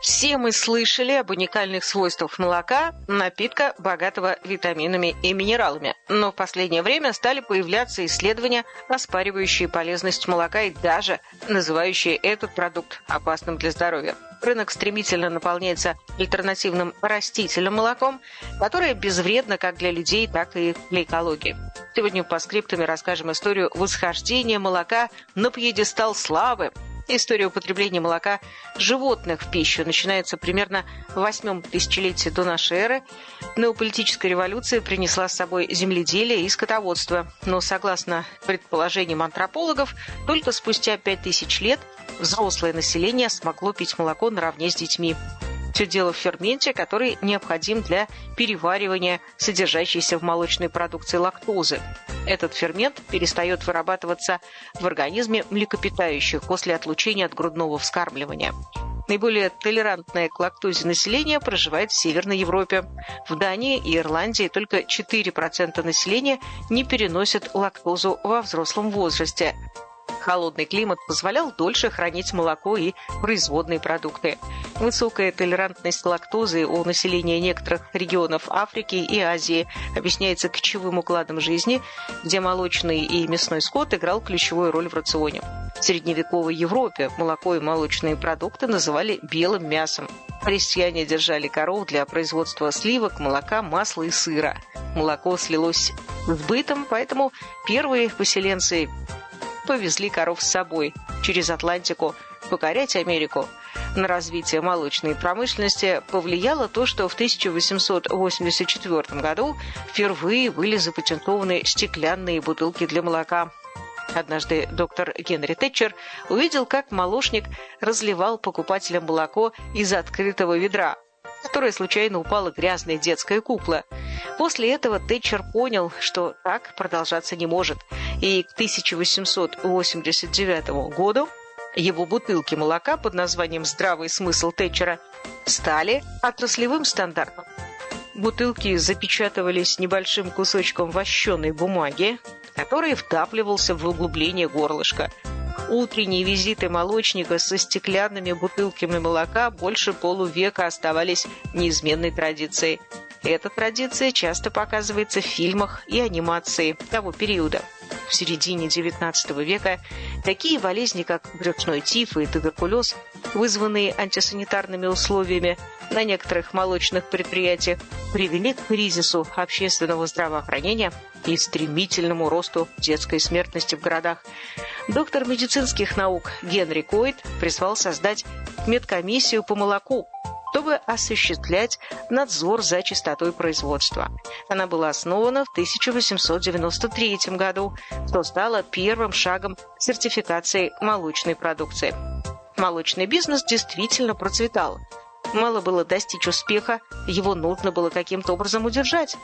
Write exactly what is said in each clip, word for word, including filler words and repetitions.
Все мы слышали об уникальных свойствах молока, напитка, богатого витаминами и минералами. Но в последнее время стали появляться исследования, оспаривающие полезность молока и даже называющие этот продукт опасным для здоровья. Рынок стремительно наполняется альтернативным растительным молоком, которое безвредно как для людей, так и для экологии. Сегодня по скриптуме расскажем историю восхождения молока на пьедестал славы. История употребления молока животных в пищу начинается примерно в восьмом тысячелетии до нашей эры. Неополитическая революция принесла с собой земледелие и скотоводство. Но, согласно предположениям антропологов, только спустя пять тысяч лет взрослое население смогло пить молоко наравне с детьми. Все дело в ферменте, который необходим для переваривания содержащейся в молочной продукции лактозы. Этот фермент перестает вырабатываться в организме млекопитающих после отлучения от грудного вскармливания. Наиболее толерантное к лактозе население проживает в Северной Европе. В Дании и Ирландии только четыре процента населения не переносят лактозу во взрослом возрасте. Холодный климат позволял дольше хранить молоко и производные продукты. Высокая толерантность лактозы у населения некоторых регионов Африки и Азии объясняется кочевым укладом жизни, где молочный и мясной скот играл ключевую роль в рационе. В средневековой Европе молоко и молочные продукты называли белым мясом. Крестьяне держали коров для производства сливок, молока, масла и сыра. Молоко слилось с бытом, поэтому первые поселенцы повезли коров с собой через Атлантику покорять Америку. На развитие молочной промышленности повлияло то, что в тысяча восемьсот восемьдесят четвёртом году впервые были запатентованы стеклянные бутылки для молока. Однажды доктор Генри Тэтчер увидел, как молочник разливал покупателям молоко из открытого ведра, в которое случайно упала грязная детская кукла. После этого Тэтчер понял, что так продолжаться не может, и к тысяча восемьсот восемьдесят девятому году его бутылки молока под названием «Здравый смысл Тэтчера» стали отраслевым стандартом. Бутылки запечатывались небольшим кусочком вощеной бумаги, который втапливался в углубление горлышка. Утренние визиты молочника со стеклянными бутылками молока больше полувека оставались неизменной традицией. Эта традиция часто показывается в фильмах и анимации того периода. В середине девятнадцатого века такие болезни, как брюшной тиф и туберкулез, вызванные антисанитарными условиями на некоторых молочных предприятиях, привели к кризису общественного здравоохранения и стремительному росту детской смертности в городах. Доктор медицинских наук Генри Койд призвал создать медкомиссию по молоку, чтобы осуществлять надзор за чистотой производства. Она была основана в тысяча восемьсот девяносто третьем году, что стало первым шагом сертификации молочной продукции. Молочный бизнес действительно процветал. Мало было достичь успеха, его нужно было каким-то образом удержать.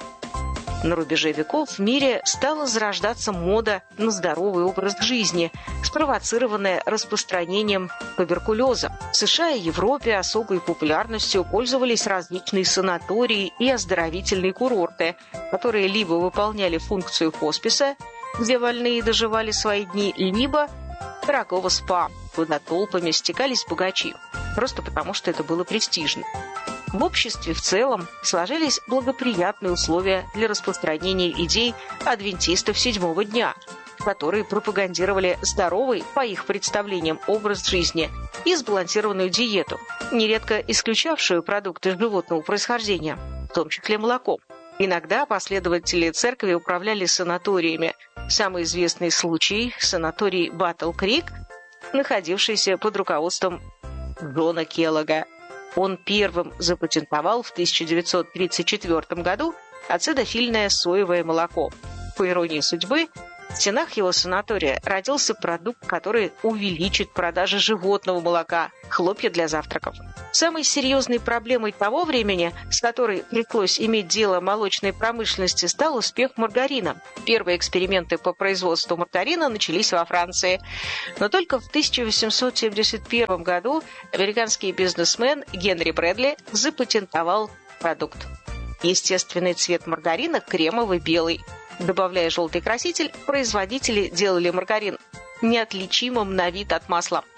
На рубеже веков в мире стала зарождаться мода на здоровый образ жизни, спровоцированная распространением туберкулеза. В США и Европе особой популярностью пользовались различные санатории и оздоровительные курорты, которые либо выполняли функцию хосписа, где больные доживали свои дни, либо дорогого спа, куда толпами стекались богачи, просто потому что это было престижно. В обществе в целом сложились благоприятные условия для распространения идей адвентистов седьмого дня, которые пропагандировали здоровый, по их представлениям, образ жизни и сбалансированную диету, нередко исключавшую продукты животного происхождения, в том числе молоко. Иногда последователи церкви управляли санаториями. Самый известный случай – санаторий Баттл-Крик, находившийся под руководством Джона Келлога. Он первым запатентовал в тысяча девятьсот тридцать четвёртом году ацидофильное соевое молоко. По иронии судьбы, в стенах его санатория родился продукт, который увеличит продажи животного молока – хлопья для завтраков. Самой серьезной проблемой того времени, с которой пришлось иметь дело молочной промышленности, стал успех маргарина. Первые эксперименты по производству маргарина начались во Франции. Но только в тысяча восемьсот семьдесят первом году американский бизнесмен Генри Брэдли запатентовал продукт. Естественный цвет маргарина – кремовый белый. Добавляя желтый краситель, производители делали маргарин неотличимым на вид от масла.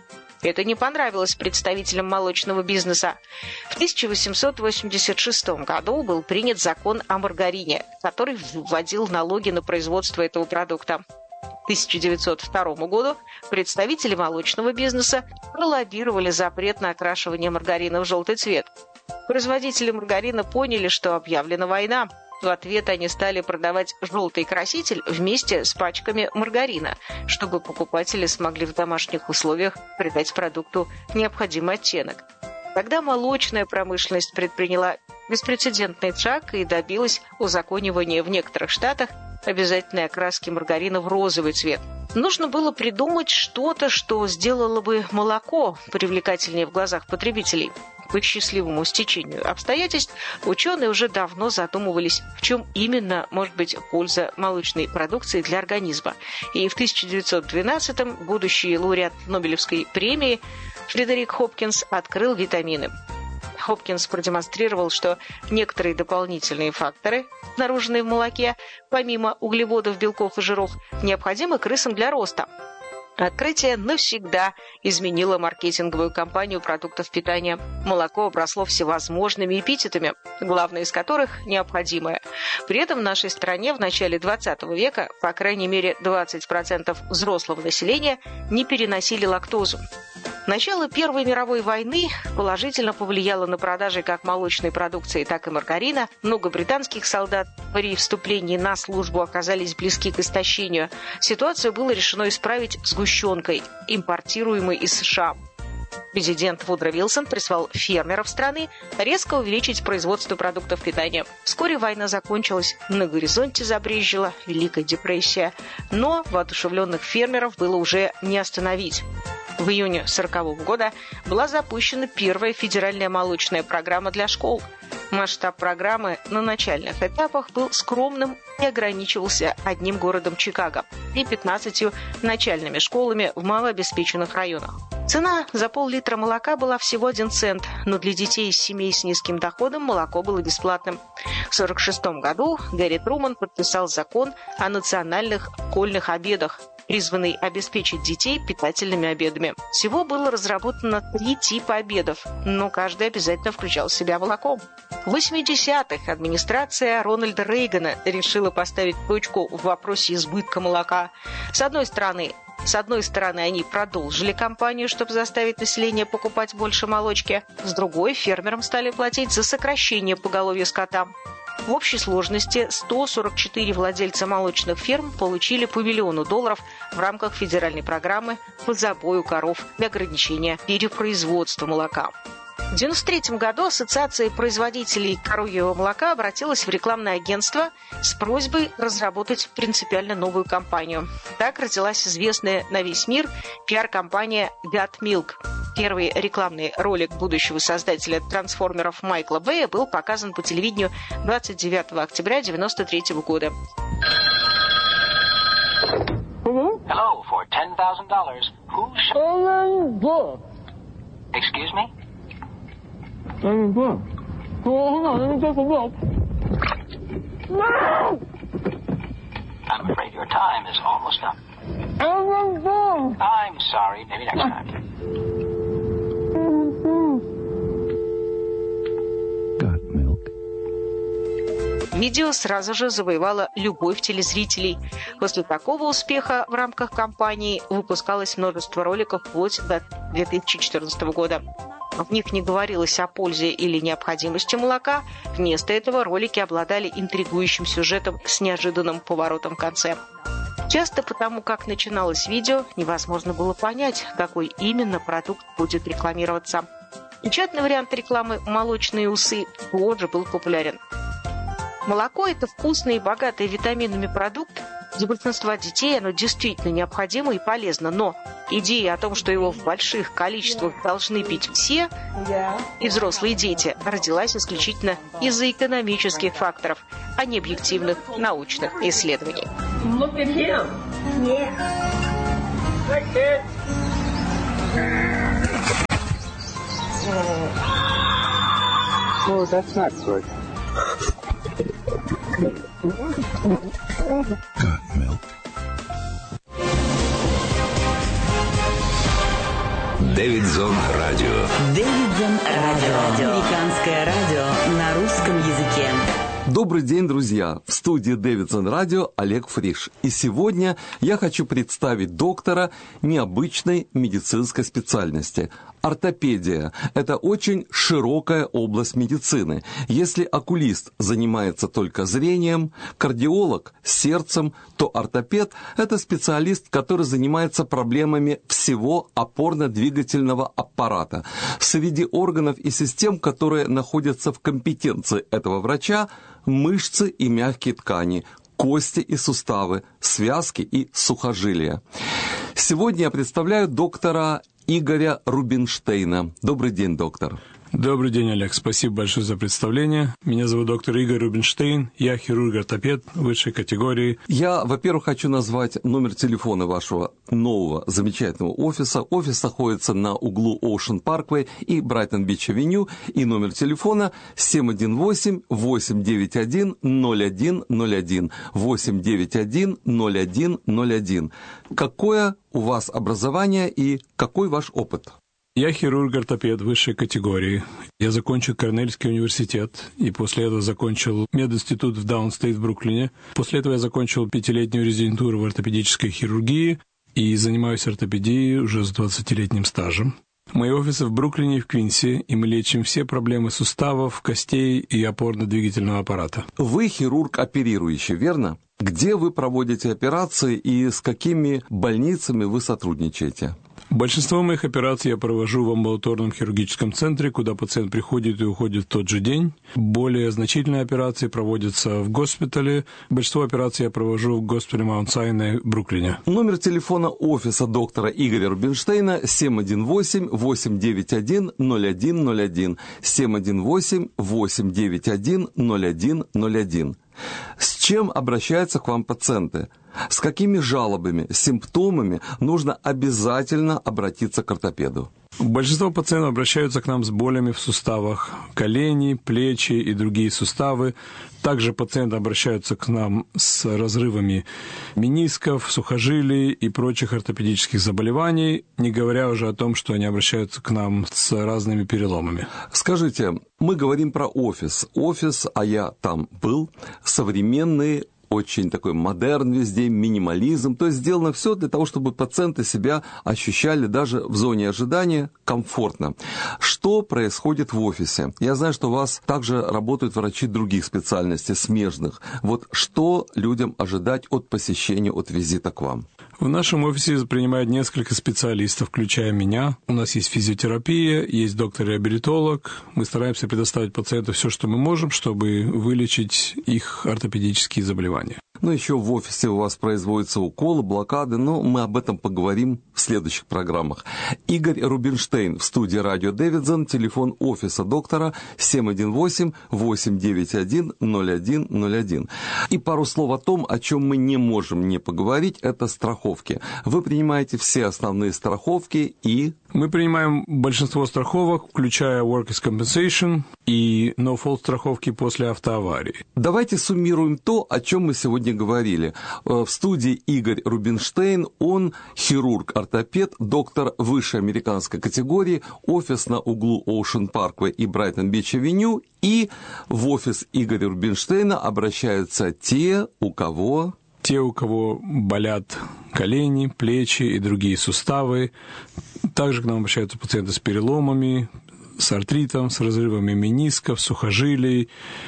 Это не понравилось представителям молочного бизнеса. В тысяча восемьсот восемьдесят шестом году был принят закон о маргарине, который вводил налоги на производство этого продукта. К тысяча девятьсот второму году представители молочного бизнеса пролоббировали запрет на окрашивание маргарина в желтый цвет. Производители маргарина поняли, что объявлена война. В ответ они стали продавать желтый краситель вместе с пачками маргарина, чтобы покупатели смогли в домашних условиях придать продукту необходимый оттенок. Тогда молочная промышленность предприняла беспрецедентный шаг и добилась узаконивания в некоторых штатах обязательной окраски маргарина в розовый цвет. Нужно было придумать что-то, что сделало бы молоко привлекательнее в глазах потребителей. По счастливому стечению обстоятельств ученые уже давно задумывались, в чем именно может быть польза молочной продукции для организма. И в тысяча девятьсот двенадцатом будущий лауреат Нобелевской премии Фредерик Хопкинс открыл витамины. Хопкинс продемонстрировал, что некоторые дополнительные факторы, обнаруженные в молоке, помимо углеводов, белков и жиров, необходимы крысам для роста. Открытие навсегда изменило маркетинговую кампанию продуктов питания. Молоко обросло всевозможными эпитетами, главное из которых – необходимое. При этом в нашей стране в начале двадцатого века, по крайней мере, двадцать процентов взрослого населения не переносили лактозу. Начало Первой мировой войны положительно повлияло на продажи как молочной продукции, так и маргарина. Много британских солдат при вступлении на службу оказались близки к истощению. Ситуацию было решено исправить сгущенкой, импортируемой из США. Президент Вудро Вилсон призвал фермеров страны резко увеличить производство продуктов питания. Вскоре война закончилась, на горизонте забрезжила Великая депрессия, но воодушевленных фермеров было уже не остановить. В июне сорокового года была запущена первая федеральная молочная программа для школ. Масштаб программы на начальных этапах был скромным и ограничивался одним городом Чикаго и пятнадцатью начальными школами в малообеспеченных районах. Цена за пол-литра молока была всего один цент, но для детей из семей с низким доходом молоко было бесплатным. В сорок шестом году Гэри Труман подписал закон о национальных школьных обедах, призванный обеспечить детей питательными обедами. Всего было разработано три типа обедов, но каждый обязательно включал в себя молоко. В восьмидесятых администрация Рональда Рейгана решила поставить точку в вопросе избытка молока. С одной стороны, С одной стороны, они продолжили кампанию, чтобы заставить население покупать больше молочки. С другой, фермерам стали платить за сокращение поголовья скота. В общей сложности сто сорок четыре владельца молочных ферм получили по миллиону долларов в рамках федеральной программы по забою коров для ограничения перепроизводства молока. В девяносто третьем году Ассоциация производителей коровьего молока обратилась в рекламное агентство с просьбой разработать принципиально новую кампанию. Так родилась известная на весь мир пиар-компания Got Milk. Первый рекламный ролик будущего создателя трансформеров Майкла Бэя был показан по телевидению двадцать девятого октября девяносто третьего года. Hello, for ten thousand dollars. Who shall... Excuse me? No! I'm afraid your time is almost up. I'm sorry. Maybe next time. Got milk. Видео сразу же завоевало любовь телезрителей. После такого успеха в рамках кампании выпускалось множество роликов вплоть до две тысячи четырнадцатого года. В них не говорилось о пользе или необходимости молока. Вместо этого ролики обладали интригующим сюжетом с неожиданным поворотом в конце. Часто потому, как начиналось видео, невозможно было понять, какой именно продукт будет рекламироваться. Печатный вариант рекламы «Молочные усы» тоже был популярен. Молоко – это вкусный и богатый витаминами продукт. Для большинства детей оно действительно необходимо и полезно, но идея о том, что его в больших количествах должны пить все, и взрослые дети, родилась исключительно из-за экономических факторов, а не объективных научных исследований. Oh, that's not good. Got milk. Дэвидсон Радио. Дэвидсон Радио. Американское радио на русском языке. Добрый день, друзья! В студии Дэвидсон Радио Олег Фриш. И сегодня я хочу представить доктора необычной медицинской специальности. Ортопедия – это очень широкая область медицины. Если окулист занимается только зрением, кардиолог – сердцем, то ортопед – это специалист, который занимается проблемами всего опорно-двигательного аппарата. Среди органов и систем, которые находятся в компетенции этого врача, мышцы и мягкие ткани, кости и суставы, связки и сухожилия. Сегодня я представляю доктора Игоря Рубинштейна. Добрый день, доктор. Добрый день, Олег. Спасибо большое за представление. Меня зовут доктор Игорь Рубинштейн. Я хирург-ортопед высшей категории. Я, во-первых, хочу назвать номер телефона вашего нового замечательного офиса. Офис находится на углу Ocean Parkway и Брайтон-Бич-авеню. И номер телефона семь один восемь восемь девять один ноль один ноль один. восемь девять один ноль один ноль один. Какое у вас образование и какой ваш опыт? Я хирург-ортопед высшей категории. Я закончил Корнельский университет, и после этого закончил мединститут в Даунстейт в Бруклине. После этого я закончил пятилетнюю резидентуру в ортопедической хирургии и занимаюсь ортопедией уже с двадцатилетним стажем. Мои офисы в Бруклине и в Квинси, и мы лечим все проблемы суставов, костей и опорно-двигательного аппарата. Вы хирург оперирующий, верно? Где вы проводите операции и с какими больницами вы сотрудничаете? Большинство моих операций я провожу в амбулаторном хирургическом центре, куда пациент приходит и уходит в тот же день. Более значительные операции проводятся в госпитале. Большинство операций я провожу в госпитале Маунт-Сайне в Бруклине. Номер телефона офиса доктора Игоря Рубинштейна семь один восемь восемь девять один ноль один ноль один. семь один восемь восемь девять один ноль один ноль один. С чем обращаются к вам пациенты? С какими жалобами, симптомами нужно обязательно обратиться к ортопеду? Большинство пациентов обращаются к нам с болями в суставах, колени, плечи и другие суставы. Также пациенты обращаются к нам с разрывами менисков, сухожилий и прочих ортопедических заболеваний, не говоря уже о том, что они обращаются к нам с разными переломами. Скажите, мы говорим про офис. Офис, а я там был, современный, очень такой модерн везде, минимализм. То есть сделано все для того, чтобы пациенты себя ощущали даже в зоне ожидания комфортно. Что происходит в офисе? Я знаю, что у вас также работают врачи других специальностей, смежных. Вот что людям ожидать от посещения, от визита к вам? В нашем офисе принимают несколько специалистов, включая меня. У нас есть физиотерапия, есть доктор-реабилитолог. Мы стараемся предоставить пациенту все, что мы можем, чтобы вылечить их ортопедические заболевания. Ну, еще в офисе у вас производятся уколы, блокады, но мы об этом поговорим в следующих программах. Игорь Рубинштейн в студии радио Дэвидсон, телефон офиса доктора семь один восемь восемь девять один ноль один ноль один. И пару слов о том, о чем мы не можем не поговорить, это страховки. Вы принимаете все основные страховки и... Мы принимаем большинство страховок, включая Workers' Compensation и No-Fault страховки после автоаварии. Давайте суммируем то, о чем мы сегодня говорили. В студии Игорь Рубинштейн, он хирург-ортопед, доктор высшей американской категории, офис на углу Ocean Parkway и Брайтон-Бич-авеню, и в офис Игоря Рубинштейна обращаются те, у кого... Те, у кого болят колени, плечи и другие суставы. Также к нам обращаются пациенты с переломами, с артритом, с разрывами менисков, сухожилий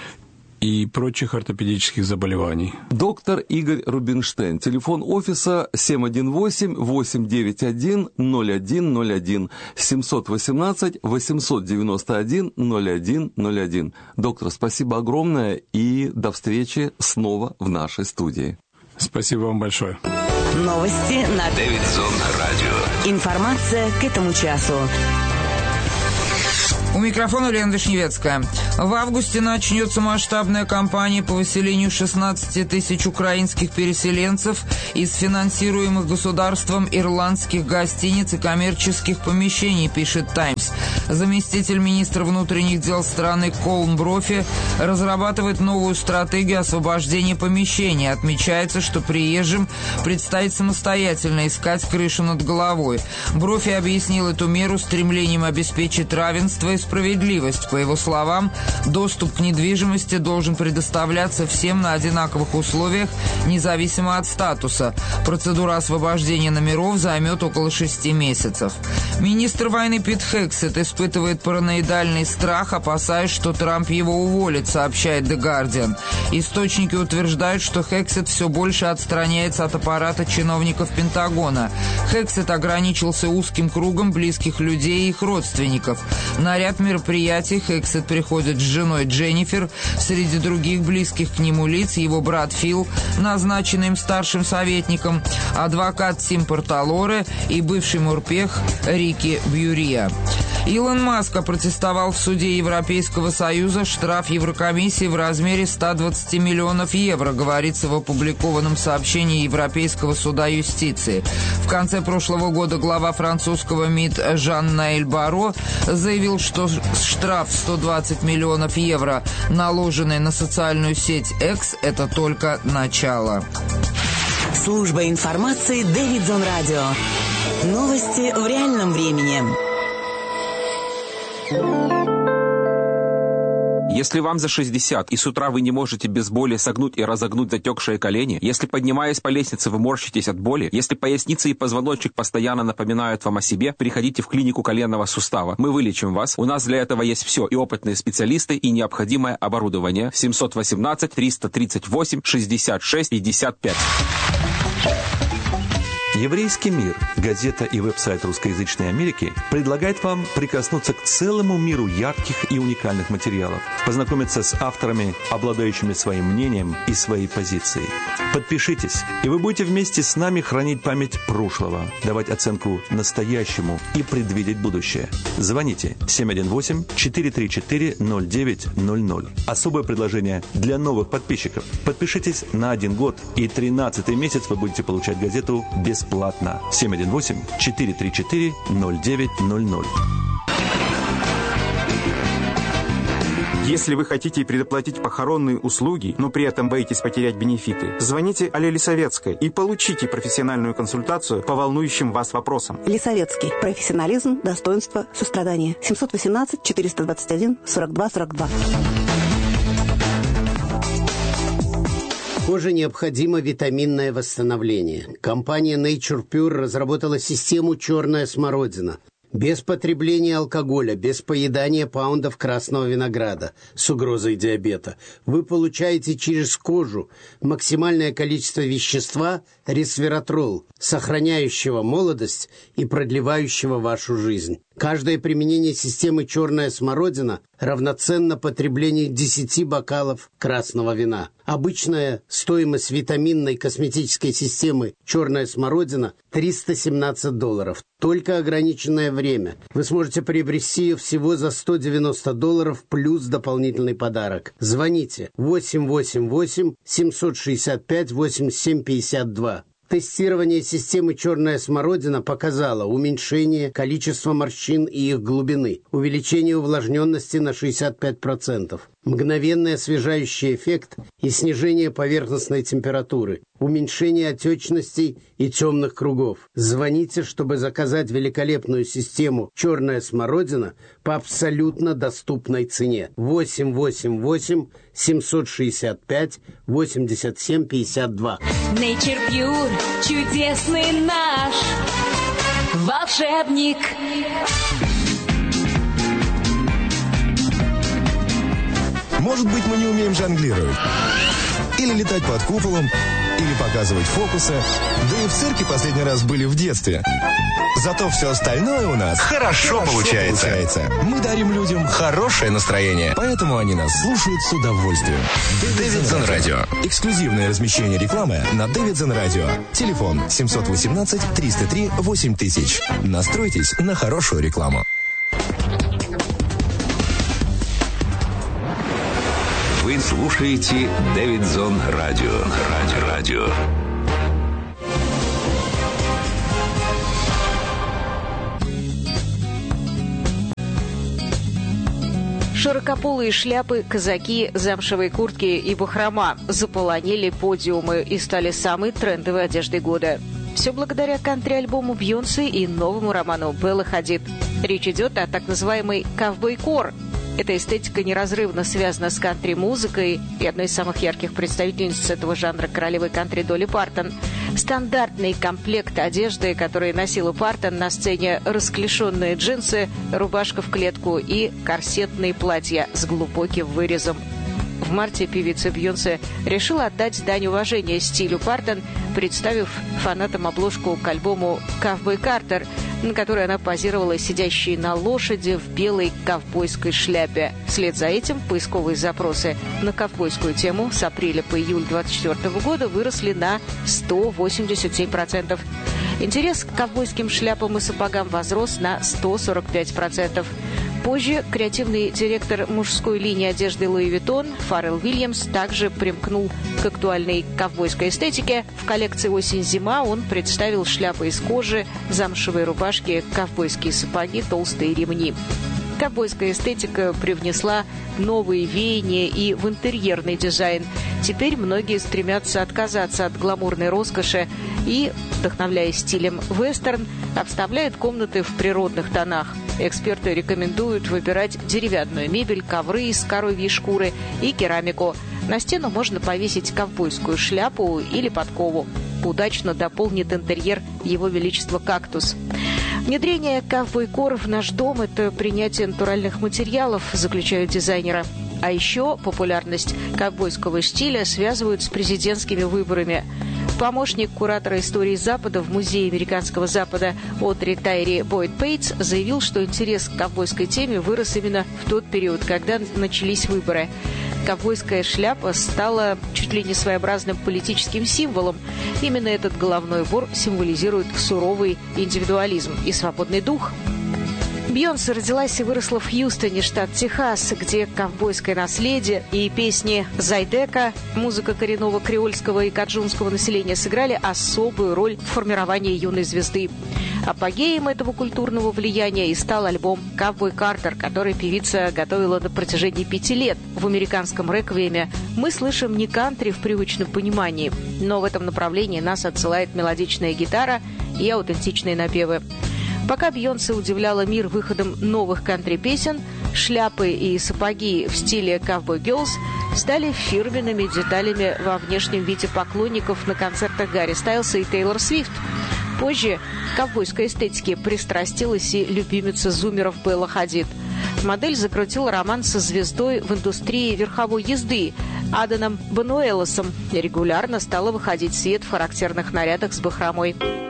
и прочих ортопедических заболеваний. Доктор Игорь Рубинштейн. Телефон офиса семь один восемь восемь девять один ноль один ноль один. семь один восемь восемь девять один ноль один ноль один. Доктор, спасибо огромное и до встречи снова в нашей студии. Спасибо вам большое. Новости на Дэвидсон Радио. Информация к этому часу. У микрофона Лена Вишневецкая. В августе начнется масштабная кампания по выселению шестнадцати тысяч украинских переселенцев из финансируемых государством ирландских гостиниц и коммерческих помещений, пишет «Таймс». Заместитель министра внутренних дел страны Колм Брофи разрабатывает новую стратегию освобождения помещений. Отмечается, что приезжим предстоит самостоятельно искать крышу над головой. Брофи объяснил эту меру стремлением обеспечить равенство и справедливость. По его словам, доступ к недвижимости должен предоставляться всем на одинаковых условиях, независимо от статуса. Процедура освобождения номеров займет около шести месяцев. Министр войны Пит Хексет испытывает параноидальный страх, опасаясь, что Трамп его уволит, сообщает The Guardian. Источники утверждают, что Хексет все больше отстраняется от аппарата чиновников Пентагона. Хексет ограничился узким кругом близких людей и их родственников. На ряд мероприятий Хексет приходит с женой Дженнифер. Среди других близких к нему лиц его брат Фил, назначенный им старшим советником, адвокат Тим Порталоре и бывший морпех Рики Бьюрия. Илон Маск опротестовал в суде Европейского Союза штраф Еврокомиссии в размере ста двадцати миллионов евро, говорится в опубликованном сообщении Европейского суда юстиции. В конце прошлого года глава французского МИД Жан-Наэль Барро заявил, что штраф сто двадцать миллионов евро, наложенный на социальную сеть X, это только начало. Служба информации Дэвидсон Радио. Новости в реальном времени. Если вам за шестьдесят, и с утра вы не можете без боли согнуть и разогнуть затекшие колени, если, поднимаясь по лестнице, вы морщитесь от боли, если поясница и позвоночник постоянно напоминают вам о себе, приходите в клинику коленного сустава. Мы вылечим вас. У нас для этого есть все, и опытные специалисты, и необходимое оборудование. семьсот восемнадцать триста тридцать восемь шестьдесят шесть пятьдесят пять. Еврейский мир, газета и веб-сайт русскоязычной Америки, предлагает вам прикоснуться к целому миру ярких и уникальных материалов, познакомиться с авторами, обладающими своим мнением и своей позицией. Подпишитесь, и вы будете вместе с нами хранить память прошлого, давать оценку настоящему и предвидеть будущее. Звоните семь один восемь четыре три четыре ноль девять ноль ноль. Особое предложение для новых подписчиков. Подпишитесь на один год, и тринадцатый месяц вы будете получать газету бесплатно. Бесплатно. семь один восемь четыре три четыре ноль девять ноль ноль. Если вы хотите предоплатить похоронные услуги, но при этом боитесь потерять бенефиты, звоните Алле Лисовецкой и получите профессиональную консультацию по волнующим вас вопросам. Лисовецкий. Профессионализм, достоинство, сострадание. семьсот восемнадцать четыреста двадцать один сорок два сорок два. Коже необходимо витаминное восстановление. Компания Nature Pure разработала систему «Черная смородина». Без потребления алкоголя, без поедания паундов красного винограда с угрозой диабета. Вы получаете через кожу максимальное количество вещества ресвератрол, сохраняющего молодость и продлевающего вашу жизнь. Каждое применение системы «Черная смородина» равноценно потреблению десяти бокалов красного вина. Обычная стоимость витаминной косметической системы «Черная смородина» триста семнадцать долларов. Только ограниченное время. Вы сможете приобрести ее всего за сто девяносто долларов плюс дополнительный подарок. Звоните восемь восемь восемь семь шесть пять восемьдесят семь пятьдесят два. Тестирование системы «Черная смородина» показало уменьшение количества морщин и их глубины, увеличение увлажненности на шестьдесят пять процентов, мгновенный освежающий эффект и снижение поверхностной температуры, уменьшение отечностей и темных кругов. Звоните, чтобы заказать великолепную систему «Черная смородина» по абсолютно доступной цене. восемь восемь восемь семь шесть пять восемьдесят семь пятьдесят два. Nature Pure, чудесный наш волшебник. Может быть, мы не умеем жонглировать, или летать под куполом, или показывать фокусы. Да и в цирке последний раз были в детстве. Зато все остальное у нас хорошо, хорошо получается. получается. Мы дарим людям хорошее настроение, поэтому они нас слушают с удовольствием. Дэвидсон Радио. Эксклюзивное размещение рекламы на Дэвидсон Радио. Телефон семь один восемь триста три восемь тысяч. Настройтесь на хорошую рекламу. Вы слушаете Дэвидсон Радио. Радио. Радио. Широкополые шляпы, казаки, замшевые куртки и бахрома заполонили подиумы и стали самой трендовой одеждой года. Все благодаря кантри-альбому Бейонсе и новому роману Беллы Хадид. Речь идет о так называемой ковбой-кор. Эта эстетика неразрывно связана с кантри-музыкой, и одной из самых ярких представительниц этого жанра королевы кантри Долли Партон. Стандартный комплект одежды, который носила Партон на сцене: расклешенные джинсы, рубашка в клетку и корсетные платья с глубоким вырезом. В марте певица Бейонсе решила отдать дань уважения стилю Партон, представив фанатам обложку к альбому «Ковбой Картер», на которой она позировала сидящей на лошади в белой ковбойской шляпе. Вслед за этим поисковые запросы на ковбойскую тему с апреля по июль двадцать четвёртого года выросли на сто восемьдесят семь процентов. Интерес к ковбойским шляпам и сапогам возрос на сто сорок пять процентов. Позже креативный директор мужской линии одежды Луи Виттон Фаррелл Уильямс также примкнул к актуальной ковбойской эстетике. В коллекции «Осень-зима» он представил шляпы из кожи, замшевые рубашки, ковбойские сапоги, толстые ремни. Ковбойская эстетика привнесла новые веяния и в интерьерный дизайн. Теперь многие стремятся отказаться от гламурной роскоши и, вдохновляясь стилем вестерн, обставляют комнаты в природных тонах. Эксперты рекомендуют выбирать деревянную мебель, ковры из коровьей шкуры и керамику. На стену можно повесить ковбойскую шляпу или подкову. Удачно дополнит интерьер Его Величества кактус. Внедрение ковбой-кор в наш дом – это принятие натуральных материалов, заключают дизайнеры. А еще популярность ковбойского стиля связывают с президентскими выборами. Помощник куратора истории Запада в Музее американского Запада Одри Тайри Бойд Пейтс заявил, что интерес к ковбойской теме вырос именно в тот период, когда начались выборы. Ковбойская шляпа стала чуть ли не своеобразным политическим символом. Именно этот головной убор символизирует суровый индивидуализм и свободный дух. Бейонсе родилась и выросла в Хьюстоне, штат Техас, где ковбойское наследие и песни Зайдека, музыка коренного креольского и каджунского населения, сыграли особую роль в формировании юной звезды. Апогеем этого культурного влияния и стал альбом «Ковбой Картер», который певица готовила на протяжении пяти лет. В американском реквиеме мы слышим не кантри в привычном понимании, но в этом направлении нас отсылает мелодичная гитара и аутентичные напевы. Пока Бейонсе удивляла мир выходом новых кантри-песен, шляпы и сапоги в стиле «Ковбой Герлз» стали фирменными деталями во внешнем виде поклонников на концертах Гарри Стайлса и Тейлор Свифт. Позже к ковбойской эстетике пристрастилась и любимица зумеров Белла Хадид. Модель закрутила роман со звездой в индустрии верховой езды Аданом Бануэлосом и регулярно стала выходить в свет в характерных нарядах с бахромой.